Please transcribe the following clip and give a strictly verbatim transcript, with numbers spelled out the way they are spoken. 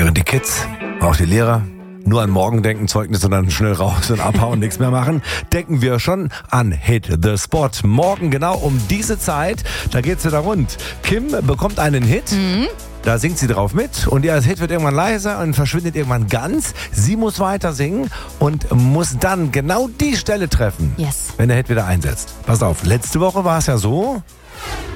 Während die Kids, auch die Lehrer, nur an morgen denken, Zeugnis und dann schnell raus und abhauen, nichts mehr machen, denken wir schon an Hit the Spot. Morgen genau um diese Zeit, da geht's wieder rund. Kim bekommt einen Hit. Mhm. Da singt sie drauf mit und ihr Hit wird irgendwann leiser und verschwindet irgendwann ganz. Sie muss weiter singen und muss dann genau die Stelle treffen, Yes. wenn der Hit wieder einsetzt. Pass auf, letzte Woche war es ja so,